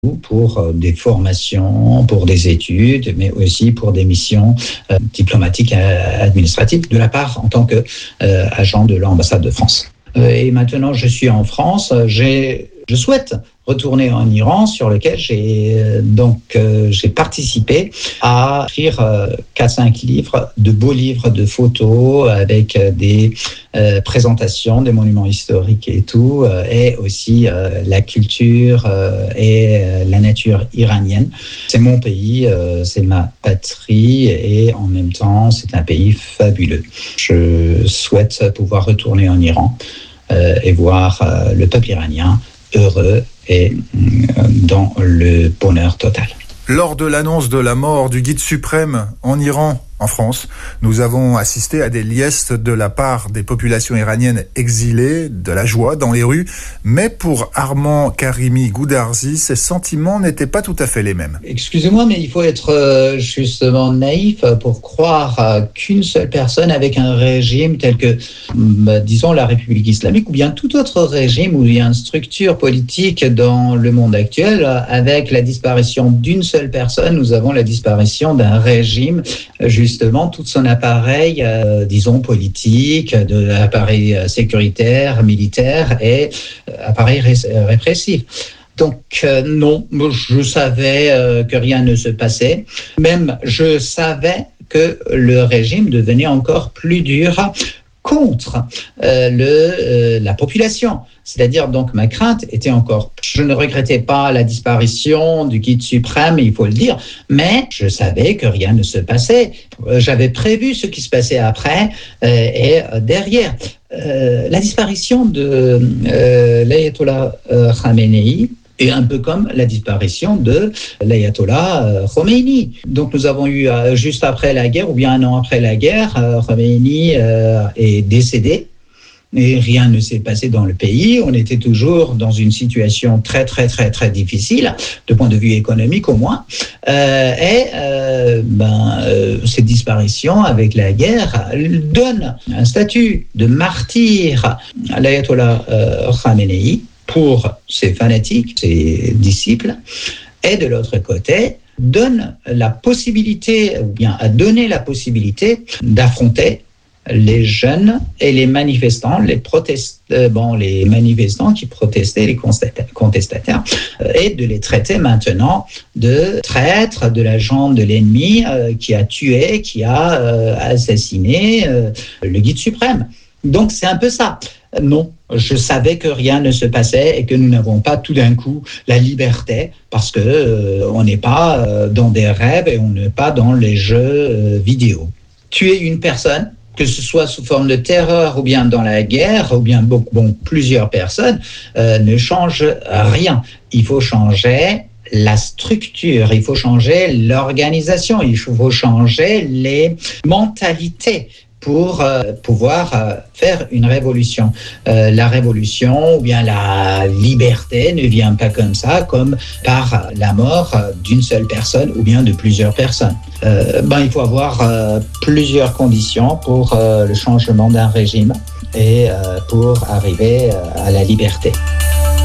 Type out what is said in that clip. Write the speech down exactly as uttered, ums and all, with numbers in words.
pour des formations, pour des études, mais aussi pour des missions euh, diplomatiques et administratives de la part en tant qu'agent euh, de l'ambassade de France. Euh, et maintenant, je suis en France. J'ai, je souhaite retourner en Iran, sur lequel j'ai euh, donc euh, j'ai participé à écrire euh, quatre cinq livres, de beaux livres de photos avec euh, des euh, présentations des monuments historiques et tout, euh, et aussi euh, la culture euh, et euh, la nature iranienne. C'est mon pays, euh, c'est ma patrie, et en même temps, c'est un pays fabuleux. Je souhaite pouvoir retourner en Iran euh, et voir euh, le peuple iranien heureux et dans le bonheur total. Lors de l'annonce de la mort du guide suprême en Iran, en France, nous avons assisté à des liesses de la part des populations iraniennes exilées, de la joie dans les rues, mais pour Armand Karimi Goudarzi, ces sentiments n'étaient pas tout à fait les mêmes. Excusez-moi, mais il faut être justement naïf pour croire qu'une seule personne avec un régime tel que, bah, disons, la République islamique, ou bien tout autre régime où il y a une structure politique dans le monde actuel, avec la disparition d'une seule personne, nous avons la disparition d'un régime, juste justement tout son appareil, euh, disons, politique, de l'appareil sécuritaire, militaire et euh, appareil ré- répressif. Donc euh, non, je savais euh, que rien ne se passait. Même je savais que le régime devenait encore plus dur contre euh, le, euh, la population. C'est-à-dire, donc, ma crainte était encore... Je ne regrettais pas la disparition du guide suprême, il faut le dire, mais je savais que rien ne se passait. J'avais prévu ce qui se passait après euh, et euh, derrière. Euh, la disparition de euh, l'ayatollah euh, Khamenei, et un peu comme la disparition de l'ayatollah euh, Khomeini. Donc nous avons eu, euh, juste après la guerre, ou bien un an après la guerre, euh, Khomeini euh, est décédé, et rien ne s'est passé dans le pays. On était toujours dans une situation très, très, très, très difficile, de point de vue économique au moins. Euh, et euh, ben, euh, cette disparition avec la guerre donne un statut de martyr à l'ayatollah euh, Khamenei, pour ses fanatiques, ses disciples, et de l'autre côté, donne la possibilité, ou bien a donné la possibilité d'affronter les jeunes et les manifestants, les, protest... euh, bon, les manifestants qui protestaient, les contestataires, euh, et de les traiter maintenant de traîtres, de l'agent de l'ennemi euh, qui a tué, qui a euh, assassiné euh, le guide suprême. Donc c'est un peu ça. Non, je savais que rien ne se passait et que nous n'avons pas tout d'un coup la liberté parce que euh, on n'est pas euh, dans des rêves et on n'est pas dans les jeux euh, vidéo. Tuer une personne, que ce soit sous forme de terreur ou bien dans la guerre ou bien bon, bon plusieurs personnes, euh, ne change rien. Il faut changer la structure, il faut changer l'organisation, il faut changer les mentalités pour euh, pouvoir euh, faire une révolution. Euh, la révolution ou bien la liberté ne vient pas comme ça, comme par la mort d'une seule personne ou bien de plusieurs personnes. Euh, ben, il faut avoir euh, plusieurs conditions pour euh, le changement d'un régime et euh, pour arriver à la liberté.